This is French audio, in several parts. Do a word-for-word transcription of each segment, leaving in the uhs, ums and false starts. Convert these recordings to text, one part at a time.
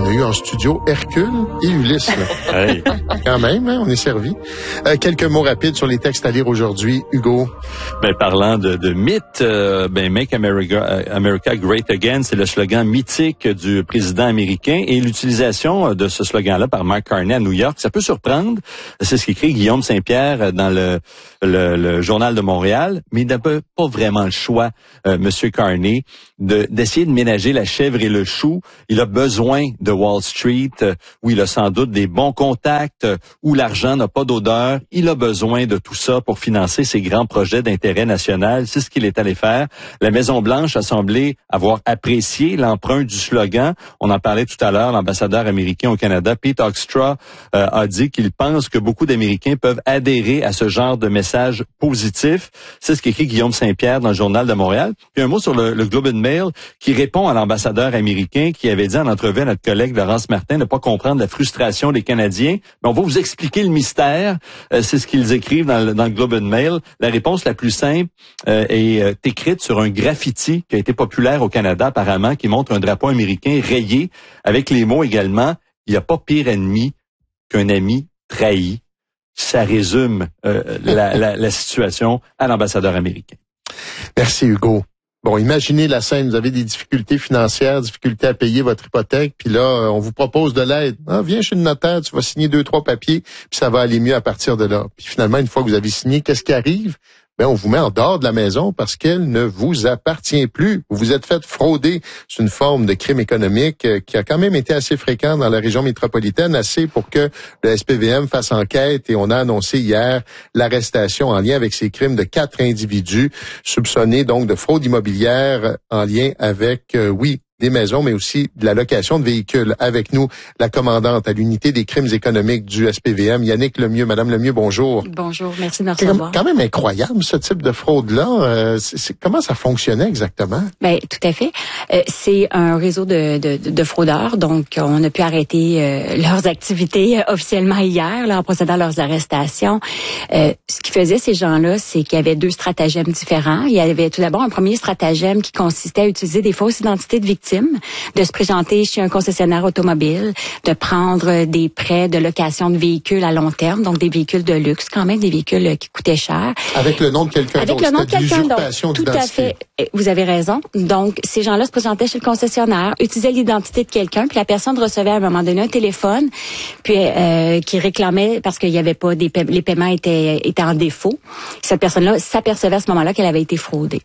On a eu en studio Hercule et Ulysse. Là. Hey. Quand même, hein, on est servi. Euh, quelques mots rapides sur les textes à lire aujourd'hui, Hugo. Ben, parlant de, de mythes, euh, ben, Make America, America Great Again, c'est le slogan mythique du président américain et l'utilisation de ce slogan-là par Mark Carney à New York, ça peut surprendre. C'est ce qu'écrit Guillaume Saint-Pierre dans le, le, le Journal de Montréal, mais il n'a pas vraiment le choix, euh, Monsieur Carney, de, d'essayer de ménager la chèvre et le chou. Il a besoin de Wall Street, où il a sans doute des bons contacts, où l'argent n'a pas d'odeur. Il a besoin de tout ça pour financer ses grands projets d'intérêt national. C'est ce qu'il est allé faire. La Maison-Blanche a semblé avoir apprécié l'emprunt du slogan. On en parlait tout à l'heure. L'ambassadeur américain au Canada, Pete Hoekstra, euh, a dit qu'il pense que beaucoup d'Américains peuvent adhérer à ce genre de message positif. C'est ce qu'écrit Guillaume Saint-Pierre dans le Journal de Montréal. Puis un mot sur le, le Globe and Mail qui répond à l'ambassadeur américain qui avait dit en entrevue à notre collègue Laurence Martin ne pas comprendre la frustration des Canadiens. Mais on va vous expliquer le mystère. Euh, c'est ce qu'ils écrivent dans le, dans le Globe and Mail. La réponse la plus simple euh, est euh, écrite sur un graffiti qui a été populaire au Canada apparemment, qui montre un drapeau américain rayé avec les mots également « Il n'y a pas pire ennemi qu'un ami trahi ». Ça résume euh, la, la, la situation à l'ambassadeur américain. Merci Hugo. Bon, imaginez la scène, vous avez des difficultés financières, difficultés à payer votre hypothèque, puis là, on vous propose de l'aide. Ah, viens chez le notaire, tu vas signer deux, trois papiers, puis ça va aller mieux à partir de là. Puis finalement, une fois que vous avez signé, qu'est-ce qui arrive? Ben, on vous met en dehors de la maison parce qu'elle ne vous appartient plus. Vous vous êtes fait frauder. C'est une forme de crime économique euh, qui a quand même été assez fréquent dans la région métropolitaine, assez pour que le S P V M fasse enquête et on a annoncé hier l'arrestation en lien avec ces crimes de quatre individus soupçonnés donc de fraude immobilière en lien avec, euh, oui, des maisons, mais aussi de la location de véhicules. Avec nous, la commandante à l'unité des crimes économiques du S P V M, Yannick Lemieux. Madame Lemieux, bonjour. Bonjour, merci de me recevoir. C'est quand même incroyable, ce type de fraude-là. Euh, c'est, c'est, comment ça fonctionnait exactement? Ben, tout à fait. Euh, c'est un réseau de, de, de fraudeurs, donc on a pu arrêter euh, leurs activités officiellement hier, là, en procédant à leurs arrestations. Euh, ce qui faisait ces gens-là, c'est qu'il y avait deux stratagèmes différents. Il y avait tout d'abord un premier stratagème qui consistait à utiliser des fausses identités de victimes, de se présenter chez un concessionnaire automobile, de prendre des prêts de location de véhicules à long terme, donc des véhicules de luxe, quand même des véhicules qui coûtaient cher. Avec le nom de quelqu'un d'autre. Avec le nom de quelqu'un d'autre. Tout à fait. Vous avez raison. Donc, ces gens-là se présentaient chez le concessionnaire, utilisaient l'identité de quelqu'un, puis la personne recevait à un moment donné un téléphone, puis euh, qui réclamait parce qu'il y avait pas des pa- les paiements étaient étaient en défaut. Cette personne-là s'apercevait à ce moment-là qu'elle avait été fraudée.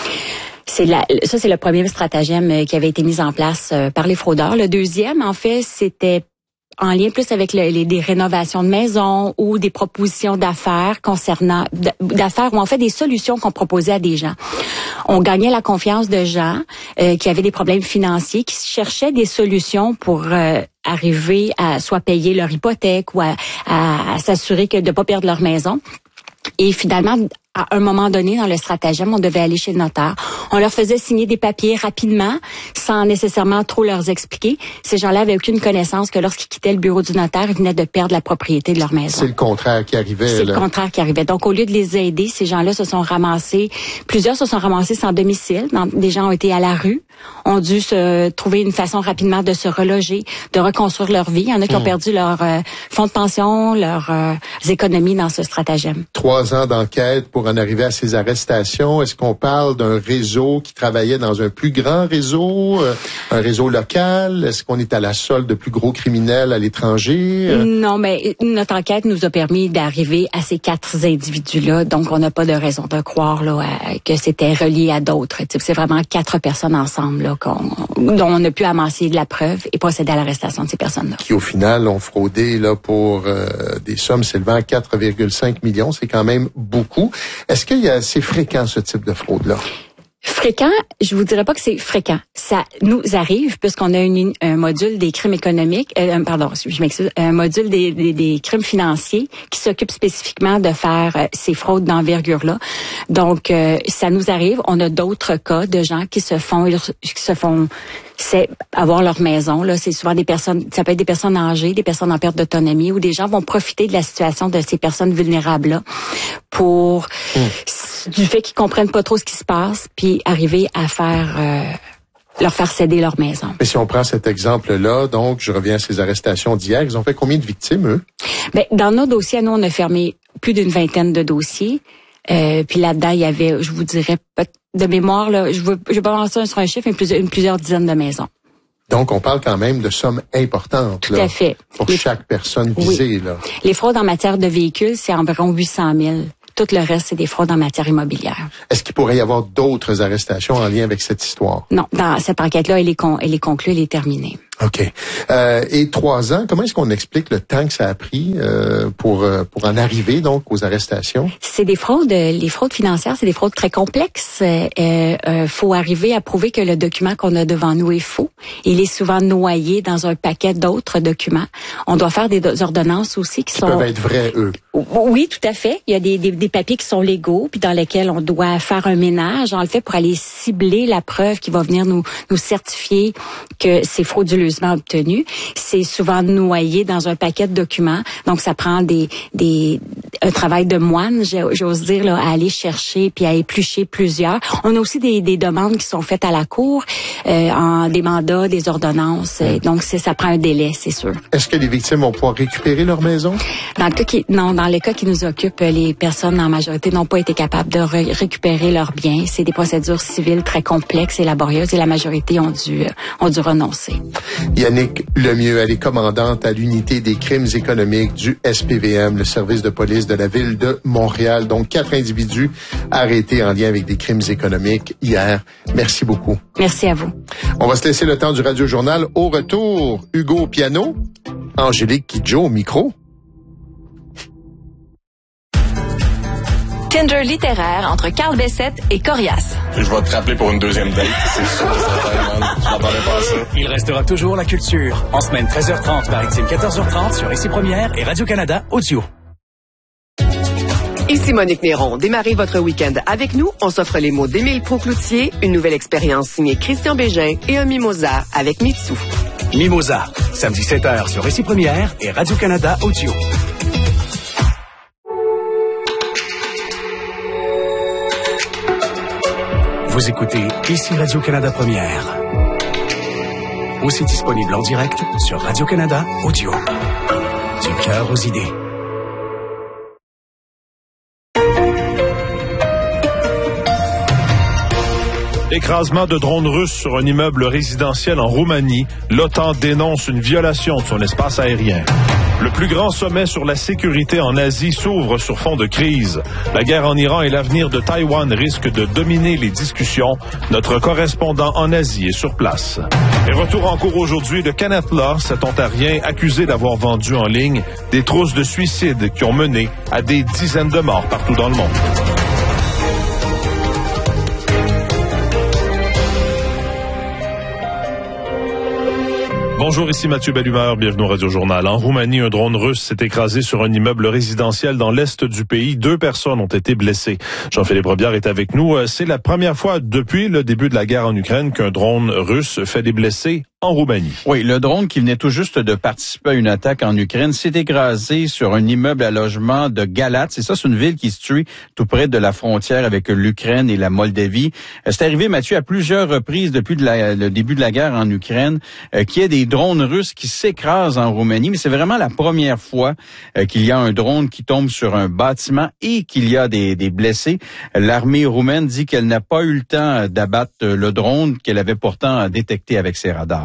C'est la, ça, c'est le premier stratagème qui avait été mis en place par les fraudeurs. Le deuxième, en fait, c'était en lien plus avec le, les des rénovations de maisons ou des propositions d'affaires concernant d'affaires ou en fait des solutions qu'on proposait à des gens. On gagnait la confiance de gens euh, qui avaient des problèmes financiers, qui cherchaient des solutions pour euh, arriver à soit payer leur hypothèque ou à, à, à s'assurer que de ne pas perdre leur maison. Et finalement, à un moment donné, dans le stratagème, on devait aller chez le notaire. On leur faisait signer des papiers rapidement, sans nécessairement trop leur expliquer. Ces gens-là avaient aucune connaissance que lorsqu'ils quittaient le bureau du notaire, ils venaient de perdre la propriété de leur maison. C'est le contraire qui arrivait. C'est là. le contraire qui arrivait. Donc, au lieu de les aider, ces gens-là se sont ramassés, plusieurs se sont ramassés sans domicile. Des gens ont été à la rue, ont dû se trouver une façon rapidement de se reloger, de reconstruire leur vie. Il y en a qui mmh. ont perdu leur euh, fonds de pension, leurs euh, économies dans ce stratagème. Trois ans d'enquête pour en arriver à ces arrestations. Est-ce qu'on parle d'un réseau qui travaillait dans un plus grand réseau, euh, un réseau local? Est-ce qu'on est à la solde de plus gros criminels à l'étranger? Euh... Non, mais notre enquête nous a permis d'arriver à ces quatre individus-là. Donc, on n'a pas de raison de croire là, que c'était relié à d'autres. C'est vraiment quatre personnes ensemble là, qu'on, dont on a pu amasser de la preuve et procéder à l'arrestation de ces personnes-là. Qui, au final, ont fraudé là, pour euh, des sommes s'élevant à quatre virgule cinq millions. C'est quand même beaucoup. Est-ce qu'il y a assez fréquent ce type de fraude-là? Fréquent, je vous dirais pas que c'est fréquent. Ça nous arrive puisqu'on a une, un module des crimes économiques, euh, pardon, je m'excuse, un module des, des, des crimes financiers qui s'occupe spécifiquement de faire euh, ces fraudes d'envergure-là. Donc, euh, ça nous arrive. On a d'autres cas de gens qui se font, qui se font, c'est avoir leur maison. Là, c'est souvent des personnes, ça peut être des personnes âgées, des personnes en perte d'autonomie, ou des gens vont profiter de la situation de ces personnes vulnérables-là pour mmh. du fait qu'ils comprennent pas trop ce qui se passe, puis arriver à faire euh, leur faire céder leur maison. Mais si on prend cet exemple-là, donc, je reviens à ces arrestations d'hier, ils ont fait combien de victimes, eux? Ben, dans nos dossiers, nous, on a fermé plus d'une vingtaine de dossiers. Euh, puis là-dedans, il y avait, je vous dirais, de mémoire, là, je veux, je vais pas lancer sur un chiffre, mais plusieurs, plusieurs dizaines de maisons. Donc, on parle quand même de sommes importantes. Tout là, à fait. Pour Les... chaque personne visée, oui. là. Les fraudes en matière de véhicules, c'est environ huit cent mille. Tout le reste, c'est des fraudes en matière immobilière. Est-ce qu'il pourrait y avoir d'autres arrestations en lien avec cette histoire? Non, dans cette enquête-là, elle est, con, elle est conclue, elle est terminée. OK. Euh, et trois ans, comment est-ce qu'on explique le temps que ça a pris euh, pour euh, pour en arriver donc aux arrestations? C'est des fraudes, les fraudes financières, c'est des fraudes très complexes. Euh, euh, faut arriver à prouver que le document qu'on a devant nous est faux. Il est souvent noyé dans un paquet d'autres documents. On doit faire des ordonnances aussi qui, qui sont... peuvent être vrais, eux. Oui, tout à fait. Il y a des, des, des papiers qui sont légaux, puis dans lesquels on doit faire un ménage, en le fait, pour aller cibler la preuve qui va venir nous, nous certifier que c'est frauduleusement obtenu. C'est souvent noyé dans un paquet de documents. Donc, ça prend des, des, un travail de moine, j'ose dire, là, à aller chercher puis à éplucher plusieurs. On a aussi des, des demandes qui sont faites à la Cour, euh, en des mandats, des ordonnances. Mmh. Donc, c'est, ça prend un délai, c'est sûr. Est-ce que les victimes vont pouvoir récupérer leur maison? Dans le cas qui, non, dans les cas qui nous occupent, les personnes en majorité n'ont pas été capables de ré- récupérer leurs biens. C'est des procédures civiles très complexes et laborieuses et la majorité ont dû, ont dû renoncer. Yannick Lemieux, elle est commandante à l'unité des crimes économiques du S P V M, le service de police de la ville de Montréal. Donc, quatre individus arrêtés en lien avec des crimes économiques hier. Merci beaucoup. Merci à vous. On va se laisser le temps du Radio-Journal. Au retour, Hugo au piano, Angélique Kidjo au micro. Tinder littéraire entre Carl Bessette et Corias. Je vais te rappeler pour une deuxième date. C'est sûr que ça va, man. Je m'attendais pas à ça. Il restera toujours la culture. En semaine treize heures trente, maritime quatorze heures trente sur Ici Première et Radio-Canada Audio. Ici Monique Néron. Démarrez votre week-end avec nous. On s'offre les mots d'Émile Proulx-Cloutier, une nouvelle expérience signée Christian Bégin et un mimosa avec Mitsu. Mimosa, samedi sept heures sur Ici Première et Radio-Canada Audio. Vous écoutez Ici Radio-Canada Première. Aussi disponible en direct sur Radio-Canada Audio. Du cœur aux idées. Écrasement de drones russes sur un immeuble résidentiel en Roumanie. L'OTAN dénonce une violation de son espace aérien. Le plus grand sommet sur la sécurité en Asie s'ouvre sur fond de crise. La guerre en Iran et l'avenir de Taïwan risquent de dominer les discussions. Notre correspondant en Asie est sur place. Et retour en cours aujourd'hui de Kenneth Law, cet Ontarien accusé d'avoir vendu en ligne des trousses de suicide qui ont mené à des dizaines de morts partout dans le monde. Bonjour, ici Mathieu Bellumeur, bienvenue au Radio-Journal. En Roumanie, un drone russe s'est écrasé sur un immeuble résidentiel dans l'est du pays. Deux personnes ont été blessées. Jean-Philippe Robillard est avec nous. C'est la première fois depuis le début de la guerre en Ukraine qu'un drone russe fait des blessés en Roumanie. Oui, le drone qui venait tout juste de participer à une attaque en Ukraine s'est écrasé sur un immeuble à logement de Galat. C'est ça, c'est une ville qui se situe tout près de la frontière avec l'Ukraine et la Moldavie. C'est arrivé, Mathieu, à plusieurs reprises depuis de la, le début de la guerre en Ukraine, euh, qu'il y ait des drones russes qui s'écrasent en Roumanie. Mais c'est vraiment la première fois euh, qu'il y a un drone qui tombe sur un bâtiment et qu'il y a des, des blessés. L'armée roumaine dit qu'elle n'a pas eu le temps d'abattre le drone qu'elle avait pourtant détecté avec ses radars.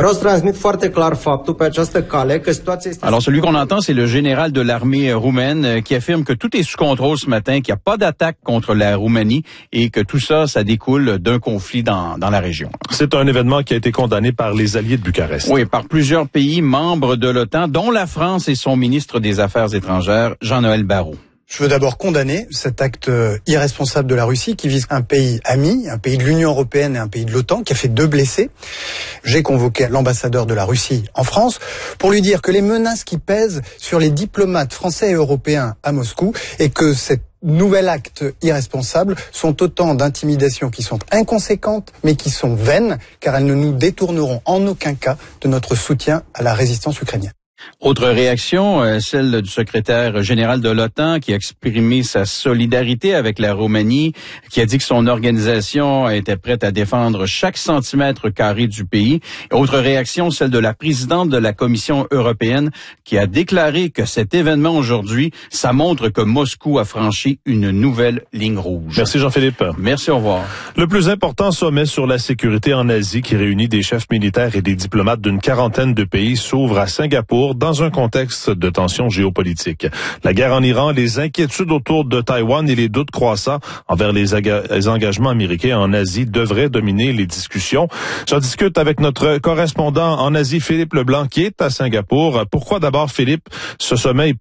Alors, celui qu'on entend, c'est le général de l'armée roumaine qui affirme que tout est sous contrôle ce matin, qu'il n'y a pas d'attaque contre la Roumanie et que tout ça, ça découle d'un conflit dans, dans la région. C'est un événement qui a été condamné par les alliés de Bucarest. Oui, par plusieurs pays membres de l'OTAN, dont la France et son ministre des Affaires étrangères, Jean-Noël Barrot. Je veux d'abord condamner cet acte irresponsable de la Russie qui vise un pays ami, un pays de l'Union européenne et un pays de l'OTAN qui a fait deux blessés. J'ai convoqué l'ambassadeur de la Russie en France pour lui dire que les menaces qui pèsent sur les diplomates français et européens à Moscou et que cet nouvel acte irresponsable sont autant d'intimidations qui sont inconséquentes mais qui sont vaines car elles ne nous détourneront en aucun cas de notre soutien à la résistance ukrainienne. Autre réaction, euh, celle du secrétaire général de l'OTAN qui a exprimé sa solidarité avec la Roumanie, qui a dit que son organisation était prête à défendre chaque centimètre carré du pays. Autre réaction, celle de la présidente de la Commission européenne qui a déclaré que cet événement aujourd'hui, ça montre que Moscou a franchi une nouvelle ligne rouge. Merci Jean-Philippe. Merci, au revoir. Le plus important sommet sur la sécurité en Asie qui réunit des chefs militaires et des diplomates d'une quarantaine de pays s'ouvre à Singapour dans un contexte de tensions géopolitiques. La guerre en Iran, les inquiétudes autour de Taïwan et les doutes croissants envers les, les engagements américains en Asie devraient dominer les discussions. J'en discute avec notre correspondant en Asie, Philippe Leblanc, qui est à Singapour. Pourquoi d'abord, Philippe, ce sommet est